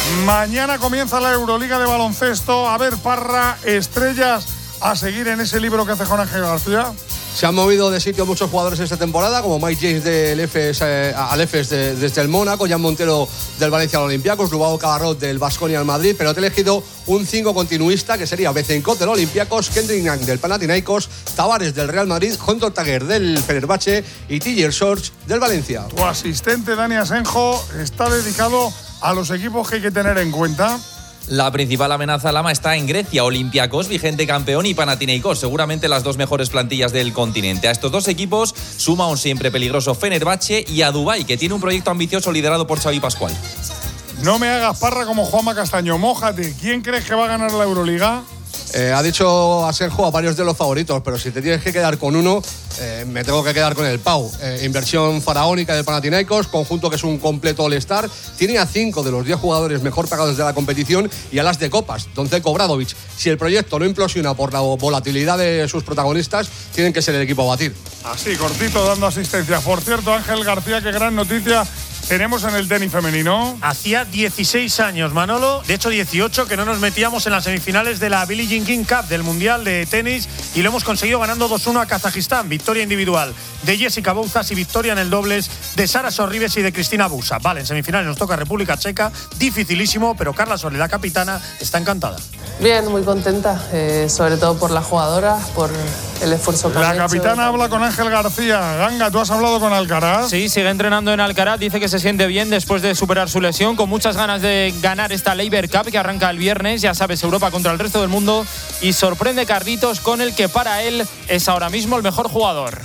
Mañana comienza la Euroliga de baloncesto. A ver, Parra, estrellas a seguir en ese libro que hace Juan Ángel García. Se han movido de sitio muchos jugadores esta temporada, como Mike James del EFES, al EFES desde el Mónaco, Jan Montero del Valencia al Olympiacos, Lubao Cabarrot del Baskonia al Madrid, pero te he elegido un 5 continuista, que sería Bezenkov del Olympiacos, Kendrick Nunn del Panathinaikos, Tavares del Real Madrid, Jontor Taguer del Fenerbahce y Tiger George del Valencia. Tu asistente, Dani Asenjo, está dedicado a los equipos que hay que tener en cuenta. La principal amenaza Lama está en Grecia, Olympiacos, vigente campeón, y Panathinaikos, seguramente las dos mejores plantillas del continente. A estos dos equipos suma un siempre peligroso Fenerbahce y a Dubái, que tiene un proyecto ambicioso liderado por Xavi Pascual. No me hagas Parra como Juanma Castaño, mójate. ¿Quién crees que va a ganar la Euroliga? Ha dicho Asenjo a varios de los favoritos, pero si te tienes que quedar con uno, me tengo que quedar con el Pau. Inversión faraónica del Panathinaikos, conjunto que es un completo All-Star. Tiene a 5 de los 10 jugadores mejor pagados de la competición y a las de copas, Donček, Obradović. Si el proyecto no implosiona por la volatilidad de sus protagonistas, tienen que ser el equipo a batir. Así, cortito, dando asistencia. Por cierto, Ángel García, qué gran noticia tenemos en el tenis femenino. Hacía 16 años, Manolo, de hecho 18, que no nos metíamos en las semifinales de la Billie Jean King Cup del Mundial de Tenis, y lo hemos conseguido ganando 2-1 a Kazajistán. Victoria individual de Jessica Bouzas y victoria en el dobles de Sara Sorribes y de Cristina Busa. Vale, en semifinales nos toca República Checa, dificilísimo, pero Carla Soledad, capitana, está encantada. Bien, muy contenta, sobre todo por la jugadora, por el esfuerzo que han hecho. La capitana habla con Ángel García. Ganga, ¿tú has hablado con Alcaraz? Sí, sigue entrenando en Alcaraz, dice que se siente bien después de superar su lesión, con muchas ganas de ganar esta Laver Cup que arranca el viernes, ya sabes, Europa contra el resto del mundo, y sorprende Carlitos con el que para él es ahora mismo el mejor jugador.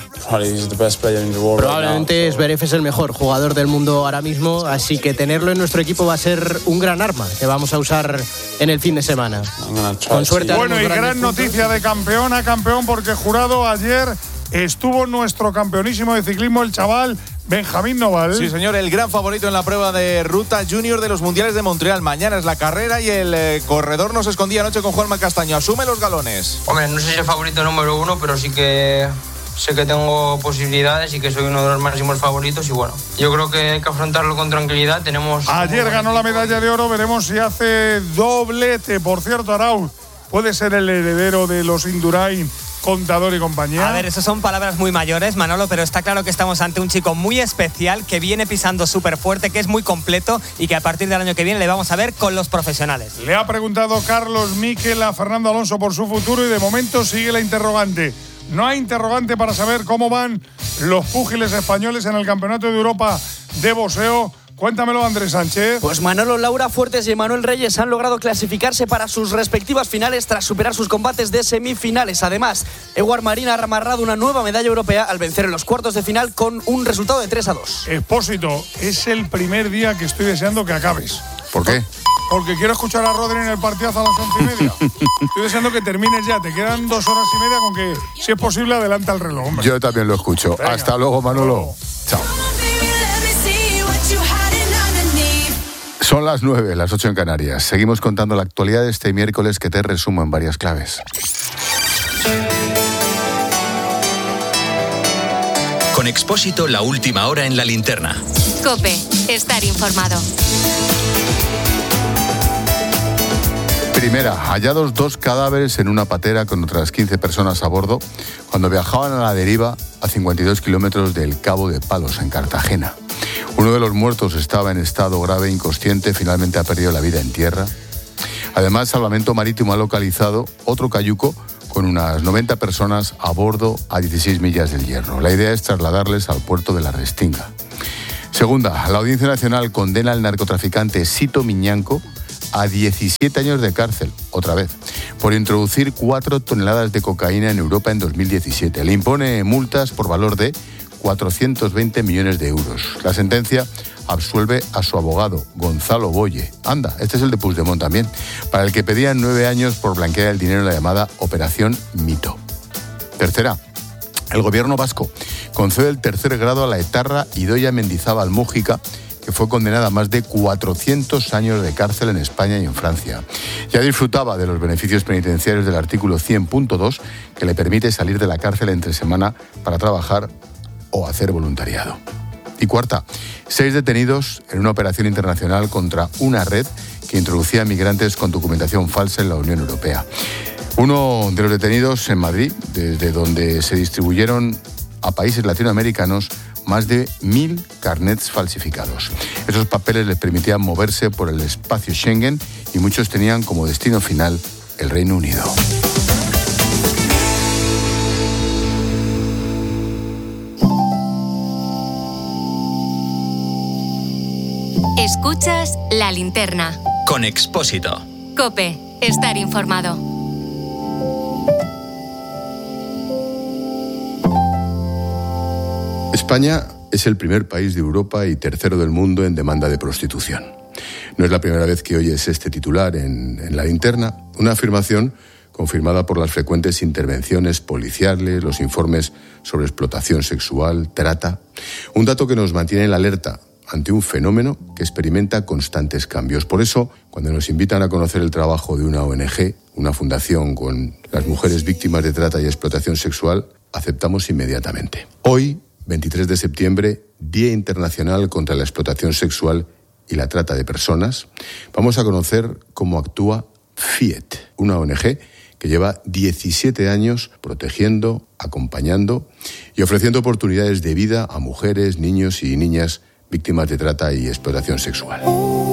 Probablemente Zverev es el mejor jugador del mundo ahora mismo, así que tenerlo en nuestro equipo va a ser un gran arma que vamos a usar en el fin de semana. Con suerte. Bueno, y gran noticia de campeón a campeón, porque jurado ayer estuvo nuestro campeonísimo de ciclismo, el chaval Benjamín Noval. Sí, señor, el gran favorito en la prueba de ruta junior de los Mundiales de Montreal. Mañana es la carrera y el corredor nos escondía anoche con Juanma Castaño. Asume los galones. Hombre, no sé si es el favorito número 1, pero sí que sé que tengo posibilidades y que soy uno de los máximos favoritos, y bueno, yo creo que hay que afrontarlo con tranquilidad. Ayer ganó la medalla de oro, veremos si hace doblete. Por cierto, Arauz puede ser el heredero de los Indurain, Contador y compañía. A ver, eso son palabras muy mayores, Manolo, pero está claro que estamos ante un chico muy especial que viene pisando súper fuerte, que es muy completo y que a partir del año que viene le vamos a ver con los profesionales. Le ha preguntado Carlos Miquel a Fernando Alonso por su futuro y de momento sigue la interrogante. No hay interrogante para saber cómo van los púgiles españoles en el Campeonato de Europa de boxeo. Cuéntamelo, Andrés Sánchez. Pues Manolo, Laura Fuertes y Emanuel Reyes han logrado clasificarse para sus respectivas finales tras superar sus combates de semifinales. Además, Eduard Marín ha amarrado una nueva medalla europea al vencer en los cuartos de final con un resultado de 3-2. Expósito, es el primer día que estoy deseando que acabes. ¿Por qué? Porque quiero escuchar a Rodri en el partidazo a las 11:30. Estoy deseando que termines ya. Te quedan 2 horas y media con que, si es posible, adelanta el reloj, hombre. Yo también lo escucho. Venga. Hasta luego, Manolo. Chao. Son las 9, las 8 en Canarias. Seguimos contando la actualidad de este miércoles, que te resumo en varias claves. Con Expósito, la última hora en la linterna. COPE, estar informado. Primera, hallados 2 cadáveres en una patera con otras 15 personas a bordo cuando viajaban a la deriva a 52 kilómetros del Cabo de Palos, en Cartagena. Uno de los muertos estaba en estado grave, inconsciente, finalmente ha perdido la vida en tierra. Además, Salvamento Marítimo ha localizado otro cayuco con unas 90 personas a bordo a 16 millas del Hierro. La idea es trasladarles al puerto de la Restinga. Segunda, la Audiencia Nacional condena al narcotraficante Sito Miñanco a 17 años de cárcel, otra vez, por introducir 4 toneladas de cocaína en Europa en 2017. Le impone multas por valor de 420 millones de euros. La sentencia absuelve a su abogado, Gonzalo Boye. Anda, este es el de Puigdemont también, para el que pedían 9 años por blanquear el dinero en la llamada Operación Mito. Tercera, el gobierno vasco concede el 3er grado a la etarra Idoia Mendizábal Mújica, que fue condenada a más de 400 años de cárcel en España y en Francia. Ya disfrutaba de los beneficios penitenciarios del artículo 100.2, que le permite salir de la cárcel entre semana para trabajar o hacer voluntariado. Y cuarta, 6 detenidos en una operación internacional contra una red que introducía migrantes con documentación falsa en la Unión Europea. Uno de los detenidos en Madrid, desde donde se distribuyeron a países latinoamericanos más de 1.000 carnets falsificados. Esos papeles les permitían moverse por el espacio Schengen y muchos tenían como destino final el Reino Unido. Escuchas La Linterna. Con Expósito. COPE. Estar informado. España es el primer país de Europa y tercero del mundo en demanda de prostitución. No es la primera vez que oyes este titular en La Linterna, una afirmación confirmada por las frecuentes intervenciones policiales, los informes sobre explotación sexual, trata. Un dato que nos mantiene en la alerta ante un fenómeno que experimenta constantes cambios. Por eso, cuando nos invitan a conocer el trabajo de una ONG, una fundación con las mujeres víctimas de trata y explotación sexual, aceptamos inmediatamente. Hoy, 23 de septiembre, Día Internacional contra la Explotación Sexual y la Trata de Personas, vamos a conocer cómo actúa FIET, una ONG que lleva 17 años protegiendo, acompañando y ofreciendo oportunidades de vida a mujeres, niños y niñas víctimas de trata y explotación sexual.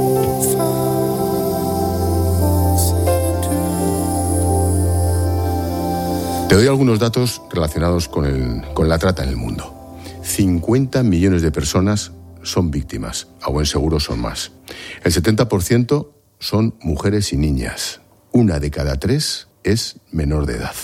Te doy algunos datos relacionados con la trata en el mundo. 50 millones de personas son víctimas, a buen seguro son más. El 70% son mujeres y niñas. 1 de cada 3 es menor de edad.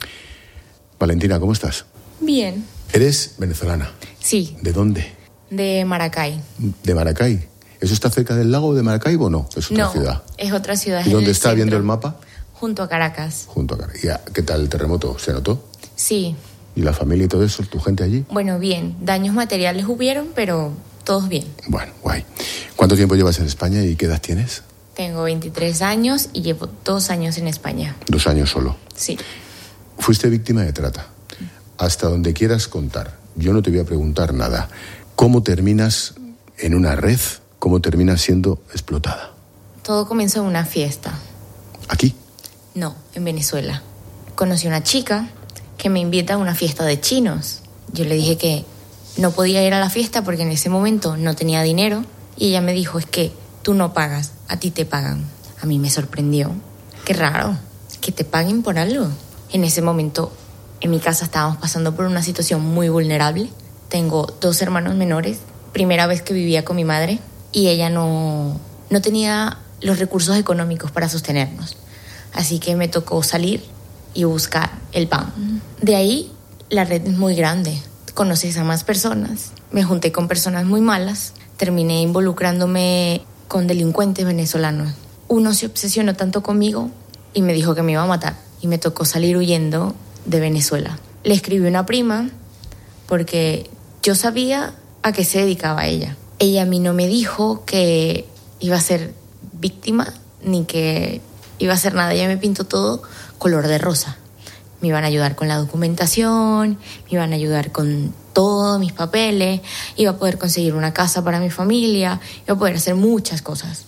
Valentina, ¿cómo estás? Bien. ¿Eres venezolana? Sí. ¿De dónde? De Maracay. ¿De Maracay? ¿Eso está cerca del lago de Maracaibo o no? Es otra ciudad. Es otra ciudad. ¿Y dónde está viendo el mapa? Junto a Caracas. Junto a Caracas. ¿Y qué tal el terremoto? ¿Se notó? Sí. ¿Y la familia y todo eso? ¿Tu gente allí? Bueno, bien. Daños materiales hubieron, pero todos bien. Bueno, guay. ¿Cuánto tiempo llevas en España y qué edad tienes? Tengo 23 años y llevo 2 años en España. 2 años solo. Sí. Fuiste víctima de trata. Hasta donde quieras contar. Yo no te voy a preguntar nada. ¿Cómo terminas en una red? ¿Cómo terminas siendo explotada? Todo comenzó en una fiesta. ¿Aquí? No, en Venezuela. Conocí a una chica que me invita a una fiesta de chinos. Yo le dije que no podía ir a la fiesta porque en ese momento no tenía dinero y ella me dijo, es que tú no pagas, a ti te pagan. A mí me sorprendió. Qué raro, que te paguen por algo. En ese momento, en mi casa estábamos pasando por una situación muy vulnerable. Tengo 2 hermanos menores, primera vez que vivía con mi madre y ella no tenía los recursos económicos para sostenernos. Así que me tocó salir y buscar el pan. De ahí, la red es muy grande. Conoces a más personas. Me junté con personas muy malas. Terminé involucrándome con delincuentes venezolanos. Uno se obsesionó tanto conmigo y me dijo que me iba a matar. Y me tocó salir huyendo de Venezuela. Le escribí a una prima porque yo sabía a qué se dedicaba ella. Ella a mí no me dijo que iba a ser víctima ni que iba a hacer nada. Ella me pintó todo color de rosa. Me iban a ayudar con la documentación, me iban a ayudar con todos mis papeles, iba a poder conseguir una casa para mi familia, iba a poder hacer muchas cosas.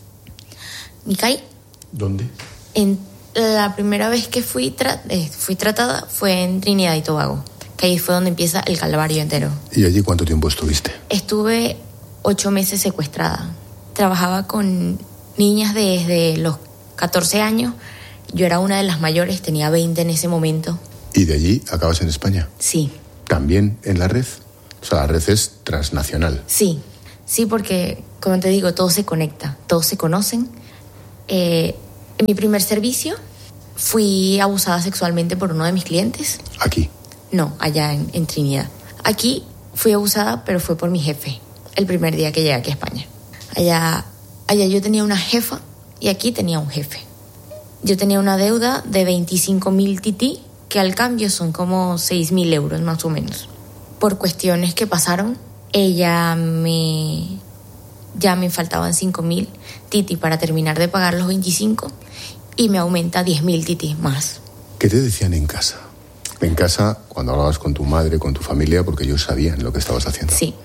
¿Y caí? ¿Dónde? En la primera vez que fui tratada fue en Trinidad y Tobago, que ahí fue donde empieza el calvario entero. ¿Y allí cuánto tiempo estuviste? Estuve 8 meses secuestrada. Trabajaba con niñas desde los 14 años. Yo era una de las mayores, tenía 20 en ese momento. ¿Y de allí acabas en España? Sí. ¿También en la red? O sea, la red es transnacional. Sí, porque, como te digo, todo se conecta, todos se conocen. En mi primer servicio fui abusada sexualmente por uno de mis clientes. ¿Aquí? No, allá en Trinidad. Aquí fui abusada, pero fue por mi jefe, el primer día que llegué aquí a España. Allá yo tenía una jefa y aquí tenía un jefe. Yo tenía una deuda de 25.000 tití, que al cambio son como 6.000 euros más o menos. Por cuestiones que pasaron, ya me faltaban 5.000 tití para terminar de pagar los 25 y me aumenta 10.000 tití más. ¿Qué te decían en casa? En casa, cuando hablabas con tu madre, con tu familia, porque ellos sabían lo que estabas haciendo. Sí.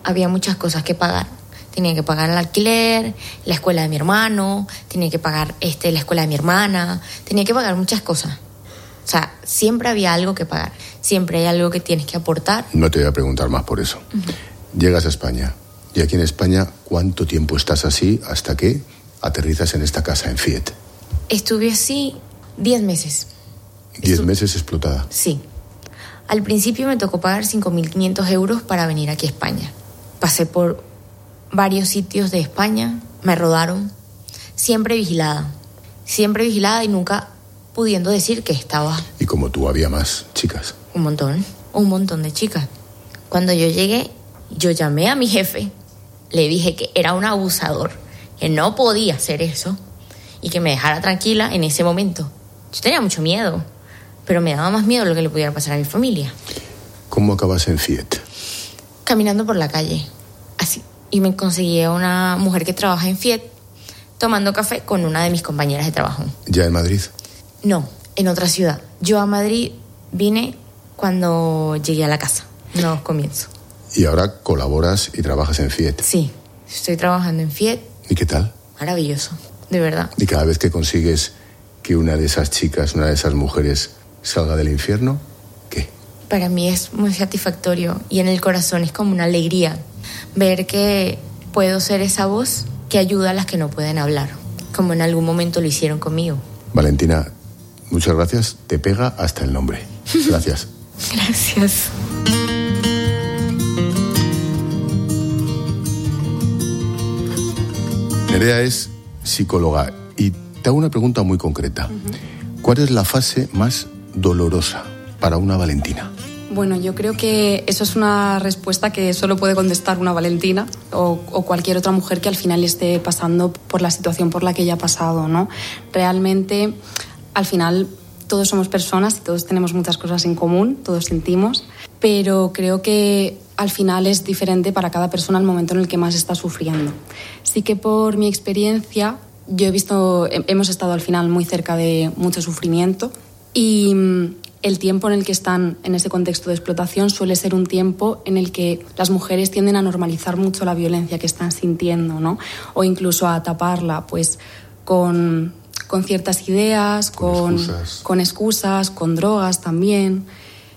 había muchas cosas que pagar. Tenía que pagar el alquiler, la escuela de mi hermano, tenía que pagar la escuela de mi hermana, tenía que pagar muchas cosas. O sea, siempre había algo que pagar, siempre hay algo que tienes que aportar. No te voy a preguntar más por eso. Llegas a España, y aquí en España, ¿cuánto tiempo estás así hasta que aterrizas en esta casa en Fiet? Estuve así 10 meses. 10 meses explotada. Sí. Al principio me tocó pagar 5.500 euros para venir aquí a España. Pasé por varios sitios de España, me rodaron, siempre vigilada y nunca pudiendo decir que estaba. Y como tú, había más chicas. Un montón de chicas. Cuando yo llegué, yo llamé a mi jefe, le dije que era un abusador, que no podía hacer eso y que me dejara tranquila en ese momento. Yo tenía mucho miedo, pero me daba más miedo lo que le pudiera pasar a mi familia. ¿Cómo acabas en Fiet? Caminando por la calle, así. Y me conseguí a una mujer que trabaja en Fiet, tomando café con una de mis compañeras de trabajo. ¿Ya en Madrid? No, en otra ciudad. Yo a Madrid vine cuando llegué a la casa, no comienzo. ¿Y ahora colaboras y trabajas en Fiet? Sí, estoy trabajando en Fiet. ¿Y qué tal? Maravilloso, de verdad. ¿Y cada vez que consigues que una de esas chicas, una de esas mujeres salga del infierno, qué? Para mí es muy satisfactorio y en el corazón es como una alegría ver que puedo ser esa voz que ayuda a las que no pueden hablar, como en algún momento lo hicieron conmigo. Valentina, muchas gracias. Te pega hasta el nombre. Gracias. Gracias. Nerea es psicóloga y te hago una pregunta muy concreta. ¿Cuál es la fase más dolorosa para una Valentina? Bueno, yo creo que eso es una respuesta que solo puede contestar una Valentina o cualquier otra mujer que al final esté pasando por la situación por la que ella ha pasado, ¿no? Realmente, al final, todos somos personas y todos tenemos muchas cosas en común, todos sentimos, pero creo que al final es diferente para cada persona el momento en el que más está sufriendo. Sí que por mi experiencia, yo hemos estado al final muy cerca de mucho sufrimiento y el tiempo en el que están en ese contexto de explotación suele ser un tiempo en el que las mujeres tienden a normalizar mucho la violencia que están sintiendo, ¿no? O incluso a taparla, pues, con ciertas ideas, con excusas, con drogas también.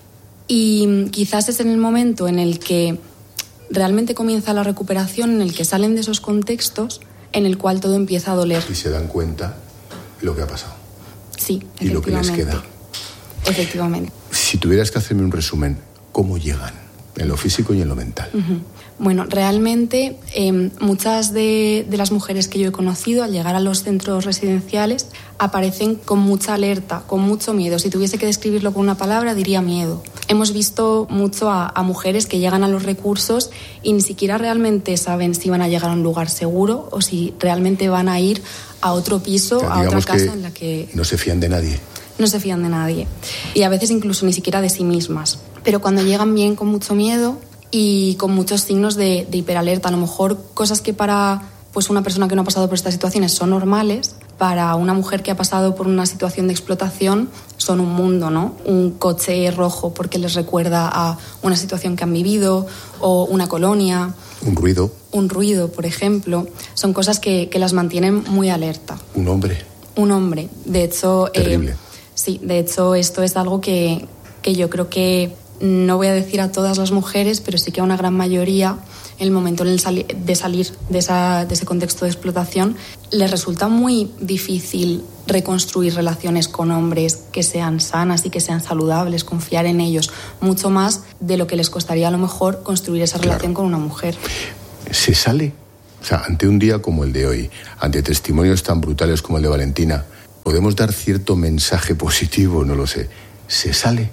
Y quizás es en el momento en el que realmente comienza la recuperación, en el que salen de esos contextos, en el cual todo empieza a doler. Y se dan cuenta lo que ha pasado. Sí, y lo que les queda. Efectivamente. Si tuvieras que hacerme un resumen, ¿cómo llegan? En lo físico y en lo mental. Bueno, realmente muchas de las mujeres que yo he conocido al llegar a los centros residenciales aparecen con mucha alerta, con mucho miedo. Si tuviese que describirlo con una palabra, diría miedo. Hemos visto mucho a mujeres que llegan a los recursos y ni siquiera realmente saben si van a llegar a un lugar seguro o si realmente van a ir a otro piso, a otra casa en la que no se fían de nadie. No se fían de nadie. Y a veces incluso ni siquiera de sí mismas. Pero cuando llegan bien con mucho miedo y con muchos signos de hiperalerta, a lo mejor cosas que para pues una persona que no ha pasado por estas situaciones son normales, para una mujer que ha pasado por una situación de explotación son un mundo, ¿no? Un coche rojo porque les recuerda a una situación que han vivido o una colonia. Un ruido. Un ruido, por ejemplo. Son cosas que las mantienen muy alerta. Un hombre. Un hombre. De hecho... Terrible. Sí, de hecho esto es algo que yo creo que no voy a decir a todas las mujeres, pero sí que a una gran mayoría, en el momento de salir de ese contexto de explotación, les resulta muy difícil reconstruir relaciones con hombres que sean sanas y que sean saludables, confiar en ellos, mucho más de lo que les costaría a lo mejor construir esa relación con una mujer. ¿Se sale? O sea, ante un día como el de hoy, ante testimonios tan brutales como el de Valentina, ¿podemos dar cierto mensaje positivo? No lo sé. ¿Se sale?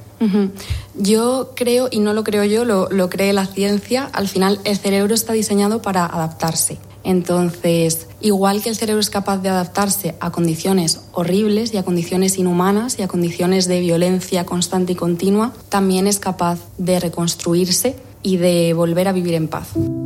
Yo creo, y no lo creo yo, lo cree la ciencia, al final el cerebro está diseñado para adaptarse. Entonces, igual que el cerebro es capaz de adaptarse a condiciones horribles y a condiciones inhumanas y a condiciones de violencia constante y continua, también es capaz de reconstruirse y de volver a vivir en paz.